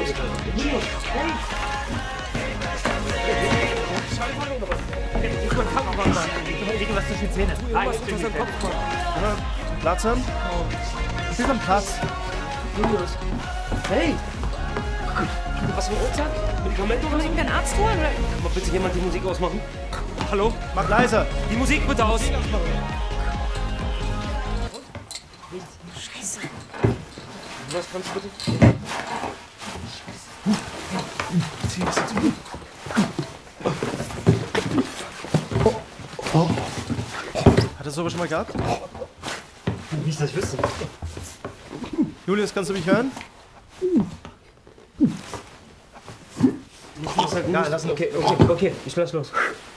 Liegen was zwischen die Zähne. Platz haben? Wir sind am Platz. Julius. Hey! Was für ein Uhrzeit? Medikamente oder so? Muss ich einen Arzt holen? Oder? Kann mal bitte jemand die Musik ausmachen? Hallo? Mach leiser. Die Musik bitte aus. Scheiße. Was kannst du bitte? Hat er sowas schon mal gehabt? Wie ich das wüsste. Julius, kannst du mich hören? Ich muss halt. Ja, lassen. Okay, ich lass los.